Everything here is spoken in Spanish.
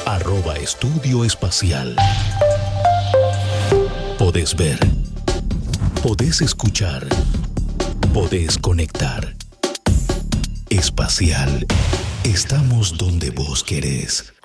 @Estudio Espacial. Podés ver, podés escuchar, podés conectar. Espacial. Estamos donde vos querés.